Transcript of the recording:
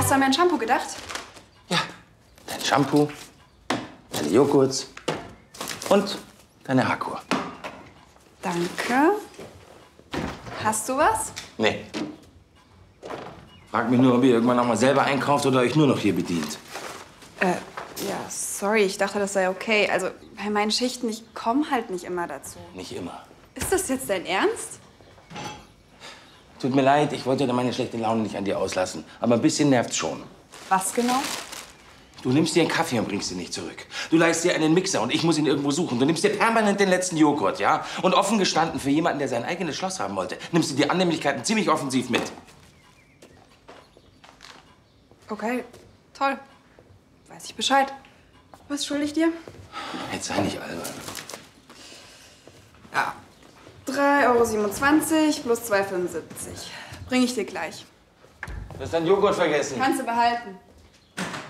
Hast du an mein Shampoo gedacht? Ja, dein Shampoo, deine Joghurts und deine Haarkur. Danke. Hast du was? Nee. Frag mich nur, ob ihr irgendwann auch mal selber einkauft oder euch nur noch hier bedient. Ja, sorry, ich dachte, das sei okay. Also, bei meinen Schichten, ich komme halt nicht immer dazu. Nicht immer. Ist das jetzt dein Ernst? Tut mir leid, ich wollte meine schlechte Laune nicht an dir auslassen. Aber ein bisschen nervt's schon. Was genau? Du nimmst dir einen Kaffee und bringst ihn nicht zurück. Du leihst dir einen Mixer und ich muss ihn irgendwo suchen. Du nimmst dir permanent den letzten Joghurt, ja? Und offen gestanden, für jemanden, der sein eigenes Schloss haben wollte, nimmst du die Annehmlichkeiten ziemlich offensiv mit. Okay, toll. Weiß ich Bescheid. Was schulde ich dir? Jetzt sei nicht albern. Ja. 3,27 € plus 2,75 €. Bring ich dir gleich. Du hast deinen Joghurt vergessen. Kannst du behalten.